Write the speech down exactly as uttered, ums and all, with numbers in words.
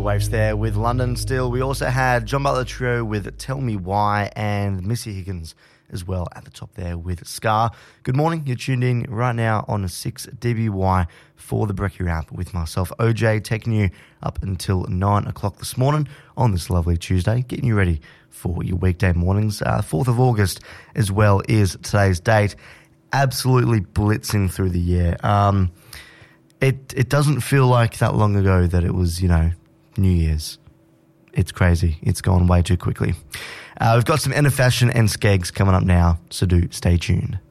Waves there with London Still. We also had John Butler Trio with Tell Me Why and Missy Higgins as well at the top there with Scar. Good morning. You're tuned in right now on six D B Y for the Brekkie Wrap with myself, O J, taking you up until nine o'clock this morning on this lovely Tuesday, getting you ready for your weekday mornings. Uh, fourth of August as well is today's date. Absolutely blitzing through the year. Um, it it doesn't feel like that long ago that it was, you know, New Year's. It's crazy. It's gone way too quickly. Uh, we've got some End of Fashion and Skeggs coming up now, so do stay tuned.